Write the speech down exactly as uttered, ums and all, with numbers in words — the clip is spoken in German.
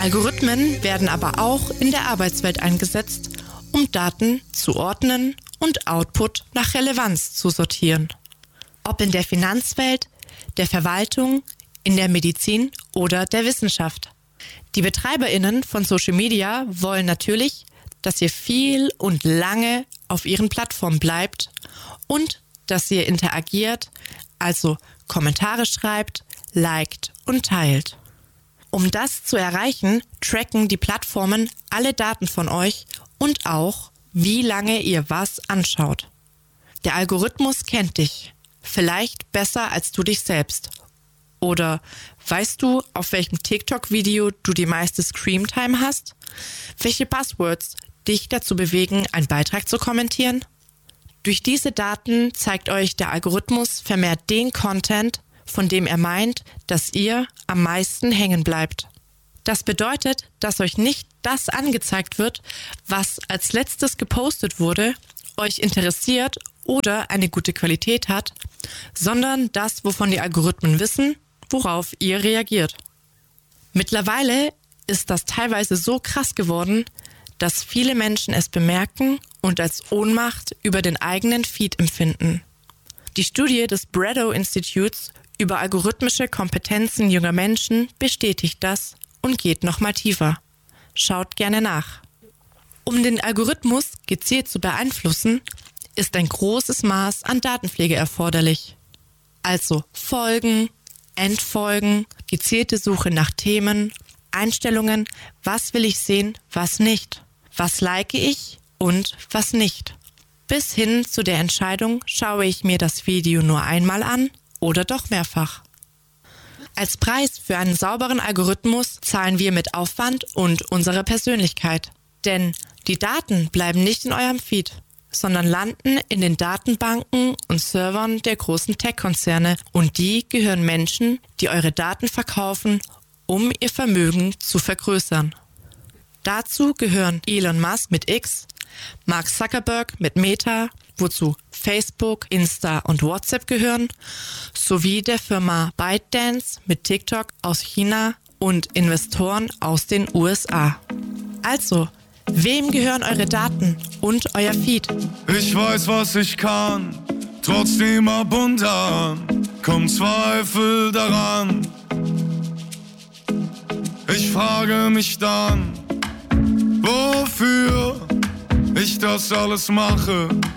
Algorithmen werden aber auch in der Arbeitswelt eingesetzt, um Daten zu ordnen und Output nach Relevanz zu sortieren. Ob in der Finanzwelt, der Verwaltung, in der Medizin oder der Wissenschaft. Die BetreiberInnen von Social Media wollen natürlich, dass ihr viel und lange auf ihren Plattformen bleibt und dass ihr interagiert, also Kommentare schreibt, liked und teilt. Um das zu erreichen, tracken die Plattformen alle Daten von euch und auch, wie lange ihr was anschaut. Der Algorithmus kennt dich, vielleicht besser als du dich selbst. Oder weißt du, auf welchem TikTok-Video du die meiste Screamtime hast? Welche Buzzwords dich dazu bewegen, einen Beitrag zu kommentieren? Durch diese Daten zeigt euch der Algorithmus vermehrt den Content, von dem er meint, dass ihr am meisten hängen bleibt. Das bedeutet, dass euch nicht das angezeigt wird, was als letztes gepostet wurde, euch interessiert oder eine gute Qualität hat, sondern das, wovon die Algorithmen wissen, worauf ihr reagiert. Mittlerweile ist das teilweise so krass geworden, dass viele Menschen es bemerken und als Ohnmacht über den eigenen Feed empfinden. Die Studie des Braddow Instituts über algorithmische Kompetenzen junger Menschen bestätigt das und geht nochmal tiefer. Schaut gerne nach. Um den Algorithmus gezielt zu beeinflussen, ist ein großes Maß an Datenpflege erforderlich. Also Folgen, Endfolgen, gezielte Suche nach Themen, Einstellungen, was will ich sehen, was nicht, was like ich und was nicht. Bis hin zu der Entscheidung, schaue ich mir das Video nur einmal an oder doch mehrfach. Als Preis für einen sauberen Algorithmus zahlen wir mit Aufwand und unserer Persönlichkeit. Denn die Daten bleiben nicht in eurem Feed, sondern landen in den Datenbanken und Servern der großen Tech-Konzerne und die gehören Menschen, die eure Daten verkaufen, um ihr Vermögen zu vergrößern. Dazu gehören Elon Musk mit X, Mark Zuckerberg mit Meta, wozu Facebook, Insta und WhatsApp gehören, sowie der Firma ByteDance mit TikTok aus China und Investoren aus den U S A. Also, wem gehören eure Daten und euer Feed? Ich weiß, was ich kann, trotzdem ab und an kommt Zweifel daran. Ich frage mich dann, wofür ich das alles mache.